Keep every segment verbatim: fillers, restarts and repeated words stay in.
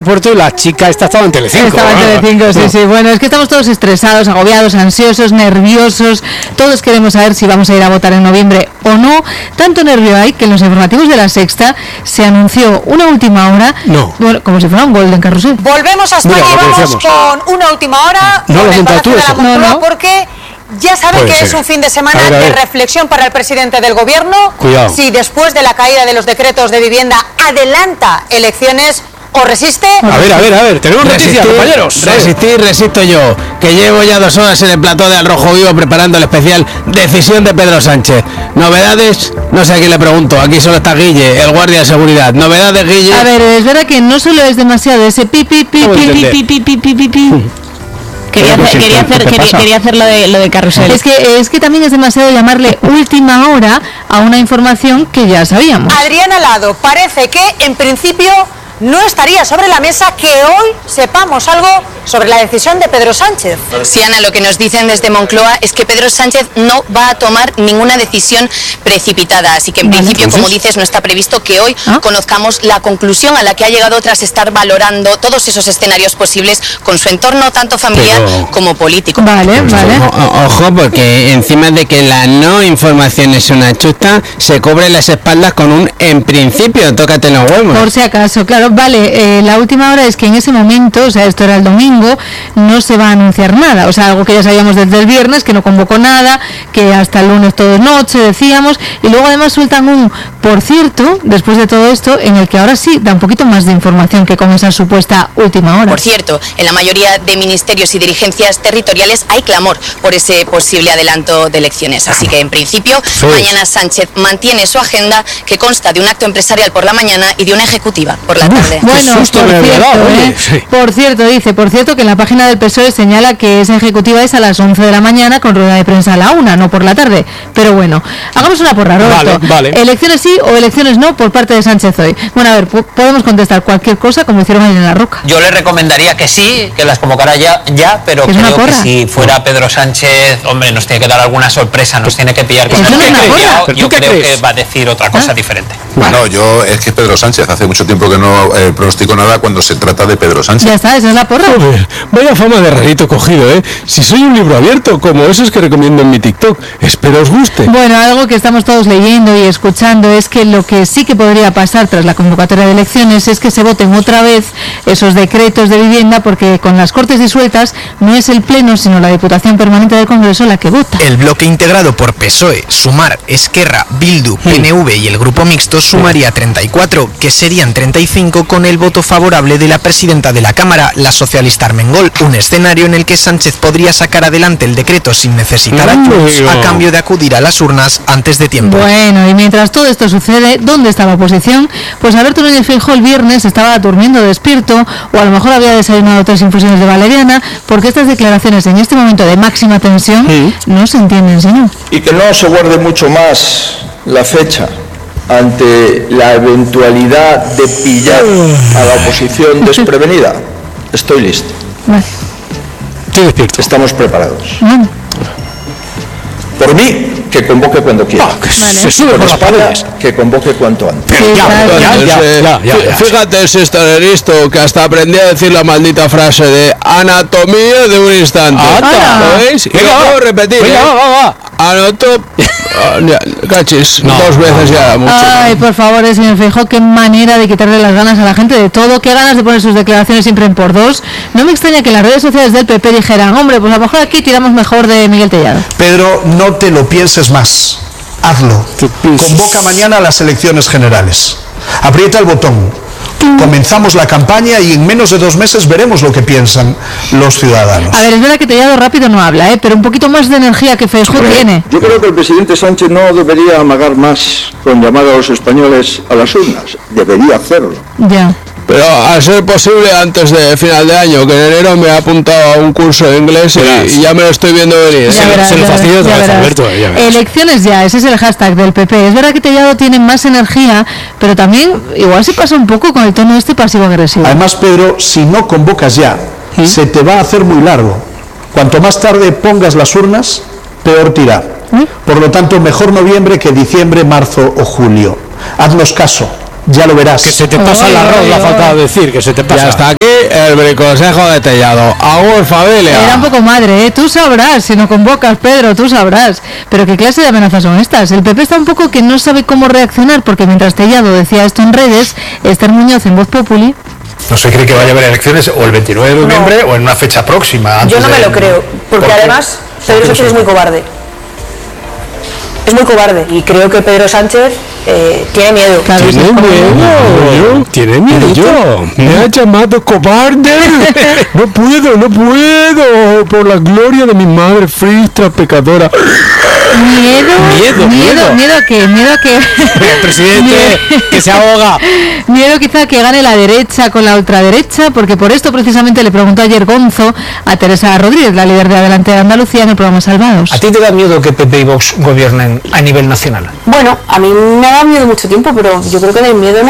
aeropuerto y la chica esta estaba en Telecinco. Estaba en Telecinco, sí, sí. Bueno, es que estamos todos estresados, agobiados, ansiosos, nerviosos. Todos queremos saber si vamos a ir a votar en noviembre o no. Tanto nervio hay que en los informativos de La Sexta se anunció una última hora, no. bueno, como si fuera un Golden Carrusel. Volvemos a España y vamos con una última hora. No lo has montado tú eso. No, no. Porque ya saben Puede que ser. es un fin de semana a ver, a ver. de reflexión para el presidente del gobierno. Cuidado. Si después de la caída de los decretos de vivienda adelanta elecciones o resiste. A ver, a ver, a ver, tenemos noticias, compañeros. Resistir, resisto yo, que llevo ya dos horas en el plató de Al Rojo Vivo preparando el especial Decisión de Pedro Sánchez. Novedades, no sé a quién le pregunto, aquí solo está Guille, el guardia de seguridad. Novedades, Guille. A ver, es verdad que no solo es demasiado ese pi pi pi pi pi pi pi pi pi pi. Quería hacer, quería hacer, quería, quería hacer lo de lo de carrusel. Es que es que también es demasiado llamarle última hora a una información que ya sabíamos. Adriana Lado, parece que en principio no estaría sobre la mesa que hoy sepamos algo sobre la decisión de Pedro Sánchez. Sí, Ana, lo que nos dicen desde Moncloa es que Pedro Sánchez no va a tomar ninguna decisión precipitada, así que en Vale, principio, entonces, como dices, no está previsto que hoy ¿Ah? conozcamos la conclusión a la que ha llegado tras estar valorando todos esos escenarios posibles con su entorno tanto familiar Pero... como político. Vale, vale. O- ojo, porque encima de que la no información es una chusta, se cubre las espaldas con un en principio, tócate los huevos. Por si acaso, claro, vale, eh, la última hora es que en ese momento, o sea, esto era el domingo, no se va a anunciar nada, o sea, algo que ya sabíamos desde el viernes, que no convocó nada, que hasta el lunes todo es noche, decíamos, y luego además sueltan un, por cierto, después de todo esto, en el que ahora sí da un poquito más de información que con esa supuesta última hora. Por cierto, en la mayoría de ministerios y dirigencias territoriales hay clamor por ese posible adelanto de elecciones. Así que, en principio, Sí. mañana Sánchez mantiene su agenda, que consta de un acto empresarial por la mañana y de una ejecutiva por la tarde. Bueno, susto por me había cierto, dado, ¿eh? oye, sí. por cierto, dice, por cierto, que en la página del P S O E señala que esa ejecutiva es a las once de la mañana con rueda de prensa a la una, no por la tarde. Pero bueno, hagamos una porra, Roberto. Vale, vale. Elecciones sí o elecciones no por parte de Sánchez hoy. Bueno, a ver, po- podemos contestar cualquier cosa como hicieron ahí en La Roca. Yo le recomendaría que sí, que las convocara ya, ya pero Es una creo que porra. si fuera Pedro Sánchez, hombre, nos tiene que dar alguna sorpresa, nos tiene que pillar con Eso algo no es una que porra. yo, ¿Pero yo tú qué creo crees? que va a decir otra cosa Ah. diferente. Bueno, yo es que Pedro Sánchez, hace mucho tiempo que no eh, pronostico nada cuando se trata de Pedro Sánchez. Ya está, esa es la porra. Joder, vaya fama de rarito cogido, ¿eh? Si soy un libro abierto, como esos que recomiendo en mi TikTok. Espero os guste. Bueno, algo que estamos todos leyendo y escuchando es que lo que sí que podría pasar tras la convocatoria de elecciones es que se voten otra vez esos decretos de vivienda, porque con las Cortes disueltas no es el Pleno sino la Diputación Permanente del Congreso la que vota. El bloque integrado por P S O E, Sumar, Esquerra, Bildu, P N V y el Grupo Mixto sumaría treinta y cuatro, que serían treinta y cinco con el voto favorable de la presidenta de la Cámara, la socialista Armengol, un escenario en el que Sánchez podría sacar adelante el decreto sin necesitar a Junts a cambio de acudir a las urnas antes de tiempo. Bueno, y mientras todo esto sucede, ¿dónde está la oposición? Pues Alberto Núñez Feijóo el viernes estaba durmiendo despierto, o a lo mejor había desayunado tres infusiones de valeriana, porque estas declaraciones en este momento de máxima tensión no se entienden, señor. Y que no se guarde mucho más la fecha ante la eventualidad de pillar a la oposición desprevenida. Estoy listo. Vale. Estoy despierto. Estamos preparados. Bueno, Por mí, que convoque cuando quiera. Ah, que Vale. se sube Por por las España, paredes. que convoque cuanto antes. sí, Ya, claro. ya, ya, ya, ya, ya. Fíjate si estaré listo, que hasta aprendí a decir la maldita frase de anatomía de un instante. Anda. ¿Lo veis? Y lo Venga, puedo repetir, venga, ¿eh? va, va, va. Anoto... Ah, ya, cachis, No, dos veces ya, mucho. Ay, por favor, eh, señor Feijóo, qué manera de quitarle las ganas a la gente de todo, qué ganas de poner sus declaraciones siempre en por dos. No me extraña que las redes sociales del P P dijeran, hombre, pues a lo mejor aquí tiramos mejor de Miguel Tellado. Pedro, no te lo pienses más. Hazlo. Convoca mañana a las elecciones generales. Aprieta el botón. Comenzamos la campaña y en menos de dos meses veremos lo que piensan los ciudadanos. A ver, es verdad que Tellado rápido no habla, ¿eh? Pero un poquito más de energía que Feijóo tiene. Yo creo que el presidente Sánchez no debería amagar más con llamar a los españoles a las urnas. Debería hacerlo. Ya. Pero a ser posible antes de final de año, que en enero me he apuntado a un curso de inglés y, y ya me lo estoy viendo venir. Ya Se- verás, se lo ya fastidia verás, otra ya vez, verás. Alberto, ya verás. Elecciones ya, ese es el hashtag del P P. Es verdad que Tellado tiene más energía, pero también igual se pasa un poco con el tono este pasivo-agresivo. Además, Pedro, si no convocas ya, se te va a hacer muy largo. Cuanto más tarde pongas las urnas, peor tira. Por lo tanto, mejor noviembre que diciembre, marzo o julio. Haznos caso. Ya lo verás. Que se te pasa el arroz, la falta de decir, que se te pasa. Y hasta aquí el briconsejo de Tellado. Agur, familia. Era un poco madre, ¿eh? Tú sabrás, si no convocas, Pedro, tú sabrás. Pero ¿qué clase de amenazas son estas? El P P está un poco que no sabe cómo reaccionar, porque mientras Tellado decía esto en redes, Esther Muñoz en Voz Populi... ¿No se cree que vaya a haber elecciones o el veintinueve de noviembre no. o en una fecha próxima? Yo no me de... lo creo, porque ¿Por además Pedro Sánchez es muy cobarde. Es muy cobarde y creo que Pedro Sánchez eh, tiene miedo. Claro, tiene sí, miedo. Tiene miedo. Yo. Me ha llamado cobarde. No puedo, no puedo. Por la gloria de mi madre frustra pecadora. Miedo, miedo, miedo, miedo a que, miedo a que el presidente que se ahoga. Miedo quizá que gane la derecha con la ultraderecha, porque por esto precisamente le preguntó ayer Gonzo a Teresa Rodríguez, la líder de Adelante de Andalucía, en el programa Salvados. ¿A ti te da miedo que P P y Vox gobiernen a nivel nacional? Bueno, a mí me ha dado miedo mucho tiempo, pero yo creo que el miedo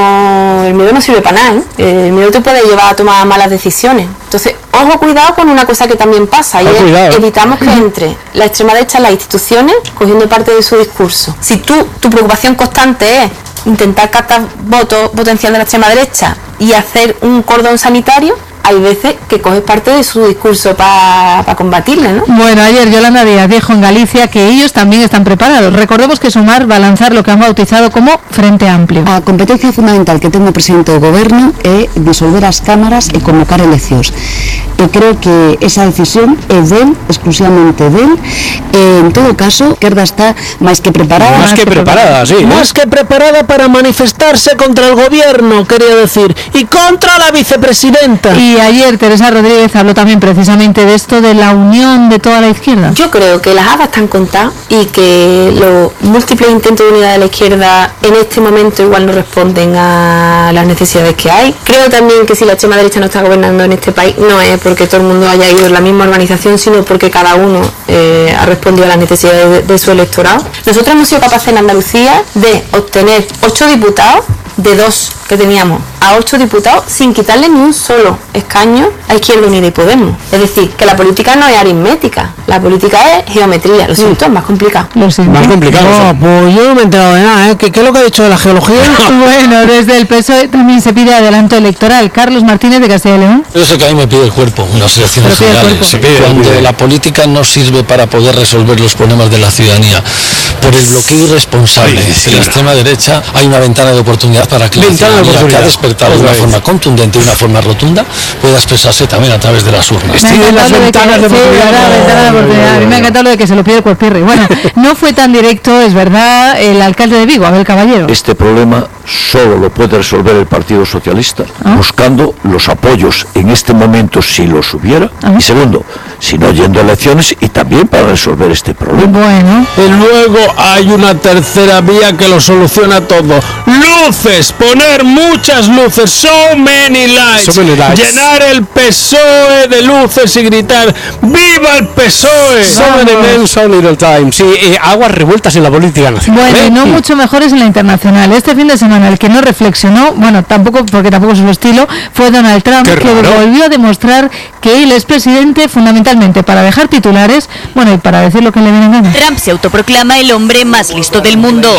no, el miedo no sirve para nada, ¿eh? El miedo te puede llevar a tomar malas decisiones. Entonces, ojo, cuidado con una cosa que también pasa, y es cuidado. evitamos que entre la extrema derecha en las instituciones cogiendo parte de su discurso. Si tú, tu preocupación constante es intentar captar votos potencial de la extrema derecha y hacer un cordón sanitario, hay veces que coges parte de su discurso para pa combatirle, ¿no? Bueno, ayer Yolanda Díaz dijo en Galicia que ellos también están preparados. Recordemos que Sumar va a lanzar lo que han bautizado como Frente Amplio. A competencia fundamental que ten o presidente do goberno é disolver as cámaras e convocar eleccións. Eu creo que esa decisión é del, exclusivamente del. E, en todo caso, Esquerda está máis que preparada. Más que preparada, sí. Más que preparada para manifestarse contra el gobierno, quería decir, y contra la vicepresidenta. Y ayer Teresa Rodríguez habló también precisamente de esto de la unión de toda la izquierda. Yo creo que las habas están contadas y que los múltiples intentos de unidad de la izquierda en este momento igual no responden a las necesidades que hay. Creo también que si la extrema derecha no está gobernando en este país no es porque todo el mundo haya ido en la misma organización, sino porque cada uno eh, ha respondido a las necesidades de, de su electorado. Nosotros hemos sido capaces en Andalucía de obtener ocho diputados de dos que teníamos a ocho diputados sin quitarle ni un solo escaño a Izquierda Unida y Podemos. Es decir, que la política no es aritmética, la política es geometría. Lo siento, es más complicado. Lo siento. Más complicado. No, pues yo no me he enterado de nada, ¿eh? ¿Qué, ¿Qué es lo que ha dicho de la geología? Bueno, desde el P S O E también se pide adelanto electoral. Carlos Martínez de Castilla y León. Yo sé que a mí me pide el cuerpo en las elecciones generales. Se pide, cuando pide. La política no sirve para poder resolver los problemas de la ciudadanía. Por el bloqueo irresponsable sí, sí, de la extrema derecha hay una ventana de oportunidad para que ventana la ciudadanía que ha despertado de una forma contundente y una forma rotunda pueda expresarse también a través de las urnas. Me ha encantado lo de que, de sí, verdad, ventana de oportunidad. A mí me ha encantado lo de que se lo pide el cuerpirri. Bueno, no fue tan directo, es verdad, el alcalde de Vigo, Abel Caballero. Este problema solo lo puede resolver el Partido Socialista, ¿Ah? buscando los apoyos en este momento si los hubiera, ¿Ah? y segundo, si no yendo a elecciones y también para resolver este problema. Bueno. Y luego hay una tercera vía que lo soluciona todo. Luces, poner muchas luces, so many lights, so many lights. Llenar el P S O E de luces y gritar ¡viva el P S O E! So many men, so little time. Sí, eh, aguas revueltas en la política nacional. Bueno, ¿eh? y no mucho mejores en la internacional. Este fin de semana el que no reflexionó, bueno, tampoco, porque tampoco es su estilo, fue Donald Trump, que volvió a demostrar que él es presidente fundamentalmente para dejar titulares, bueno, y para decir lo que le viene en gana. Trump se autoproclama el hombre más listo del mundo.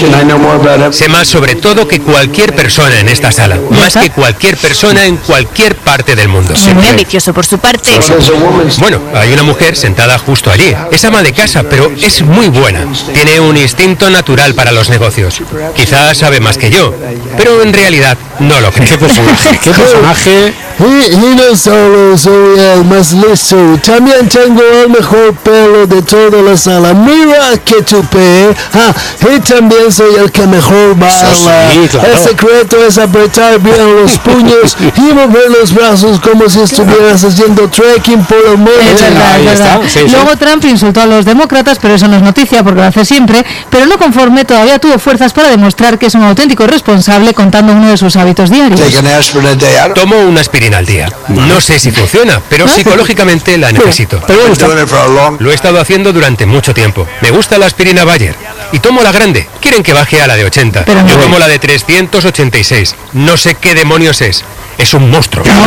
Sé más sobre todo que cualquier persona en esta sala, más que cualquier persona en cualquier parte del mundo. Es muy ambicioso por su parte. Bueno, hay una mujer sentada justo allí. Es ama de casa, pero es muy buena. Tiene un instinto natural para los negocios. Quizás sabe más que yo, pero en realidad no lo creo. ¿Qué personaje? ¿Qué personaje? Y, y no solo soy el más listo, también tengo el mejor pelo de toda la sala. Mira que tupé. Ah, y también soy el que mejor baila. Sí, claro. El secreto es apretar bien los puños y mover los brazos como si estuvieras haciendo trekking por el mundo. Es verdad, es verdad. Sí, sí. Luego Trump insultó a los demócratas, pero eso no es noticia porque lo hace siempre. Pero no conforme, todavía tuvo fuerzas para demostrar que es un auténtico responsable contando uno de sus hábitos diarios. Tomo una aspirina al día. No sé si funciona, pero psicológicamente la necesito. Lo he estado haciendo durante mucho tiempo. Me gusta la aspirina Bayer. Y tomo la grande. Quieren que baje a la de ochenta. Yo tomo la de trescientos ochenta y seis. No sé qué demonios es. Es un monstruo. La, la,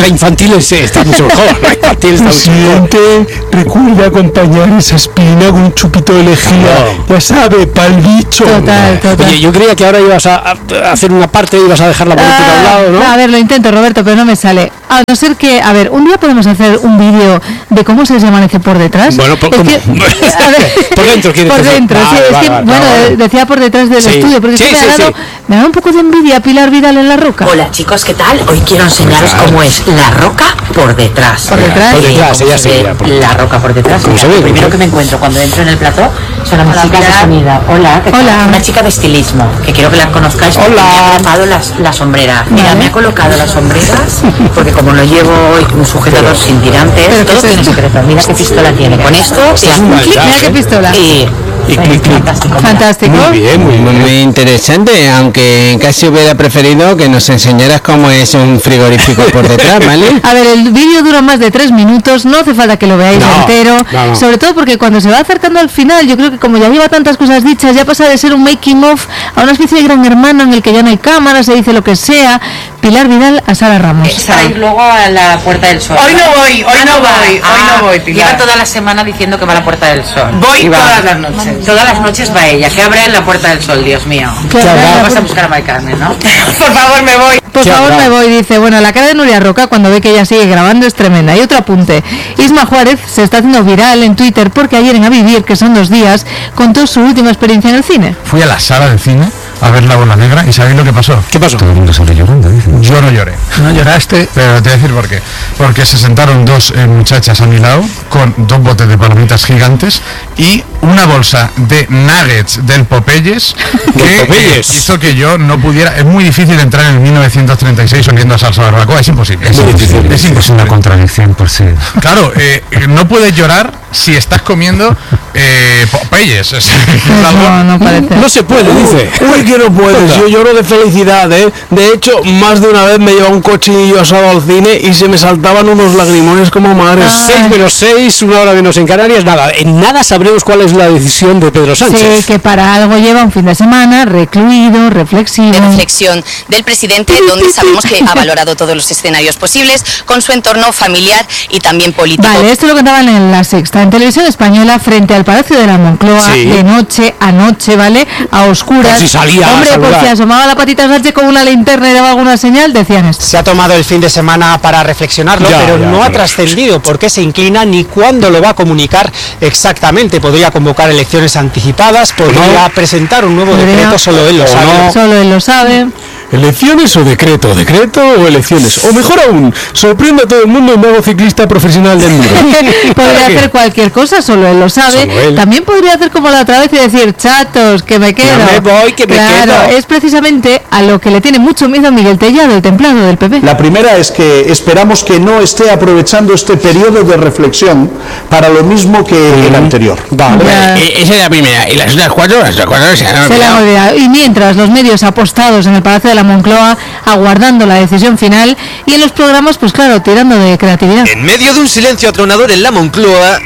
la infantil es, está mucho mejor. La infantil está mucho mejor. Recuerda acompañar esa espina con un chupito de lejía. Ya sabe, pa'l bicho. Total, total. Oye, yo creía que ahora ibas a, a hacer una parte y ibas a dejar la política Ah, a un lado, ¿no? A ver, lo intento, Roberto, pero no me sale. A no ser que, a ver, un día podemos hacer un vídeo de cómo se les amanece por detrás. Bueno, por, Es ¿cómo? que- a ver, por dentro, ¿quieres por decir? dentro, sí, Vale, es vale, que, vale, bueno, vale, vale. decía por detrás del Sí. estudio, porque Sí, es que sí, me, ha dado, sí. me da un poco de envidia Pilar Vidal en La Roca. Hola chicos, ¿qué tal? Hoy quiero enseñaros cómo es la roca por detrás. Por detrás. Por detrás, ¿Cómo ella se sí, ve ya, por- la roca por detrás. ¿Cómo Mira, se ve? lo primero que me encuentro cuando entro en el plató son las chicas de sonido. Hola, ¿qué tal? Hola. Una chica de estilismo, que quiero que la conozcáis porque Hola. me ha colocado las, las sombreras. Mira, Vale. me ha colocado las sombreras porque como no llevo hoy un sujetador sin tirantes, pero todo ¿qué es tiene eso? secreto. Mira qué pistola tiene. Con esto se hace un clic Mira qué pistola. y... Y clic, clic. Fantástico. Fantástico. Muy bien, muy bien. Muy interesante, aunque casi hubiera preferido que nos enseñaras cómo es un frigorífico por detrás, ¿vale? A ver, el vídeo dura más de tres minutos, no hace falta que lo veáis No, entero, no, no. sobre todo porque cuando se va acercando al final, yo creo que como ya lleva tantas cosas dichas, ya pasa de ser un making of a una especie de gran hermano en el que ya no hay cámara, se dice lo que sea. Pilar Vidal a Sara Ramos. Es para ir luego a la Puerta del Sol. Hoy no voy, hoy no va. voy, hoy Ah, no voy, Pilar. Lleva toda la semana diciendo que va a la Puerta del Sol. Voy Y va. todas las noches. Todas las noches va ella. ¿Qué habrá en la Puerta del Sol, Dios mío? Claro. Vas a buscar a Mari Carmen, ¿no? Por favor, me voy. Por ¿Qué favor, habrá? me voy, dice. Bueno, la cara de Nuria Roca cuando ve que ella sigue grabando es tremenda. Y otro apunte. Isma Juárez se está haciendo viral en Twitter porque ayer en A Vivir, que son dos días, contó su última experiencia en el cine. Fui a la sala de cine a ver La Bola Negra y ¿sabéis lo que pasó? ¿Qué pasó? Todo el mundo sale llorando, dicen. Yo no lloré. ¿No lloraste? Pero te voy a decir por qué. Porque se sentaron dos eh, muchachas a mi lado con dos botes de palomitas gigantes y una bolsa de nuggets del Popeyes que ¿Del Popeyes? eh, hizo que yo no pudiera... Es muy difícil entrar en el mil novecientos treinta y seis oliendo a salsa barbacoa, es imposible. Es, muy imposible. difícil. Es imposible. Una contradicción por sí. Claro, eh, no puedes llorar si estás comiendo eh, Popeyes. Es, es algo... No, no parece. No se puede, dice. Uy, que no puedes, yo lloro de felicidad, ¿eh? De hecho, más de una vez me lleva un cochinillo asado al cine y se me saltaban unos lagrimones como mares. seis menos seis, una hora menos en Canarias, nada. En nada sabremos cuál es la decisión de Pedro Sánchez. Sí, que para algo lleva un fin de semana recluido, reflexivo. De reflexión del presidente, donde sabemos que ha valorado todos los escenarios posibles con su entorno familiar y también político. Vale, esto lo contaban en La Sexta, en Televisión Española, frente al Palacio de la Moncloa, Sí. de noche a noche, ¿vale? A oscuras. Por si salía a Hombre, por saludar. si asomaba la patita Sánchez con una linterna y daba alguna señal, decían esto. Se ha tomado el fin de semana para reflexionarlo, Ya, pero ya, no ya. ha trascendido por qué se inclina ni cuándo lo va a comunicar exactamente. Podría convocar elecciones anticipadas, podría presentar un nuevo Podría. decreto, solo él lo O sabe. no. Solo él lo sabe. ¿Elecciones o decreto? ¿Decreto o elecciones? O mejor aún, sorprende a todo el mundo y me hago ciclista profesional del mundo. Podría hacer cualquier cosa, solo él lo sabe. Solo él. También podría hacer como la otra vez y decir, chatos, que me quedo. me voy, que me claro, quedo. es precisamente a lo que le tiene mucho miedo a Miguel Tellado, el templado del P P. La primera es que esperamos que no esté aprovechando este periodo de reflexión para lo mismo que el anterior. Vale. Ya. Eh, esa es la primera. Y las otras cuatro, las otras cuatro se han Se le han olvidado. olvidado. Y mientras los medios apostados en el Palacio de la Moncloa, aguardando la decisión final, y en los programas, pues claro, tirando de creatividad. En medio de un silencio atronador en la Moncloa,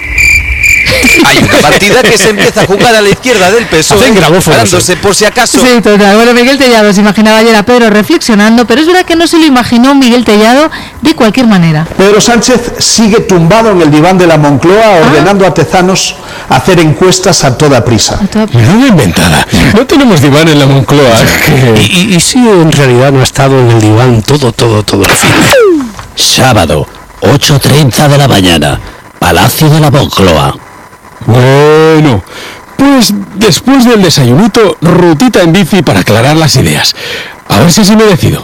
hay una partida que se empieza a jugar a la izquierda del P S O E, Hacen grabófonos, preparándose por si acaso. Sí, total. Bueno, Miguel Tellado se imaginaba ayer a Pedro reflexionando, pero es verdad que no se lo imaginó Miguel Tellado de cualquier manera. Pedro Sánchez sigue tumbado en el diván de la Moncloa ordenando a Tezanos hacer encuestas a toda prisa. Menuda inventada. No tenemos diván en la Moncloa. que- Y, y, y sí, en realidad no ha estado en el diván todo, todo, todo el fin. Sábado, ocho treinta de la mañana, Palacio de la Moncloa. Bueno, pues después del desayunito, rutita en bici para aclarar las ideas. A ver si así me decido.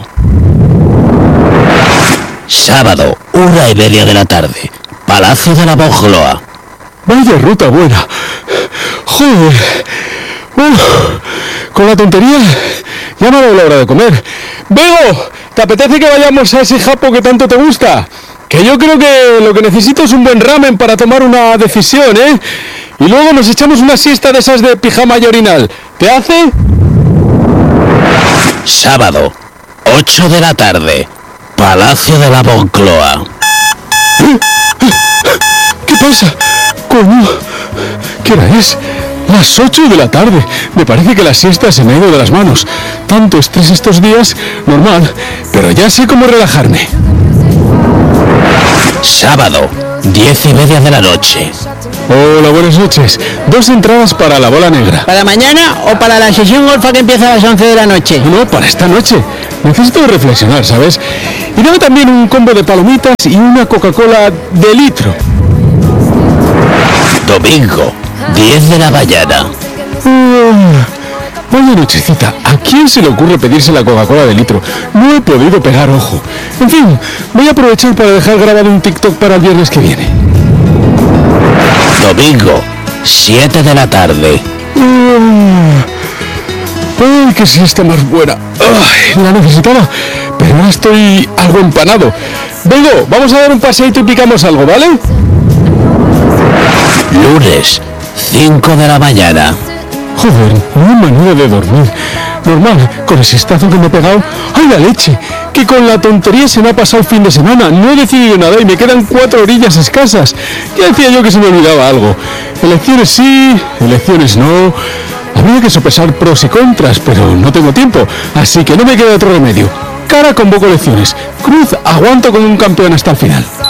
Sábado, una y media de la tarde, Palacio de la Moncloa. Vaya ruta buena. Joder. Bueno, con la tontería ya me ha dado la hora de comer. Bego, ¿te apetece que vayamos a ese japo que tanto te gusta? Que yo creo que lo que necesito es un buen ramen para tomar una decisión, ¿eh? Y luego nos echamos una siesta de esas de pijama y orinal. ¿Te hace? Sábado, ocho de la tarde, Palacio de la Moncloa. ¿Qué pasa? Coño, ¿qué hora es? Las ocho de la tarde. Me parece que la siesta se me ha ido de las manos. Tanto estrés estos días, normal, pero ya sé cómo relajarme. Sábado, diez y media de la noche. Hola, buenas noches. Dos entradas para la bola negra. ¿Para mañana o para la sesión golfa que empieza a las once de la noche? No, para esta noche. Necesito reflexionar, ¿sabes? Y luego también un combo de palomitas y una Coca-Cola de litro. Domingo, diez de la mañana. Uh, vaya nochecita. ¿A quién se le ocurre pedirse la Coca-Cola de litro? No he podido pegar ojo. En fin, voy a aprovechar para dejar grabado un TikTok para el viernes que viene. Domingo, siete de la tarde. Uh, ¡Ay, qué siesta más buena! Ay, la necesitaba, pero ahora estoy algo empanado. Vengo, vamos a dar un paseito y picamos algo, ¿vale? Lunes, cinco de la mañana. Joder, no hay manera de dormir. Normal, con el siestazo que me he pegado. ¡Ay, la leche! Que con la tontería se me ha pasado el fin de semana. No he decidido nada y me quedan cuatro orillas escasas. Ya decía yo que se me olvidaba algo. Elecciones sí, elecciones no. Habría que sopesar pros y contras, pero no tengo tiempo. Así que no me queda otro remedio. Cara convoco elecciones. Cruz aguanto como un campeón hasta el final.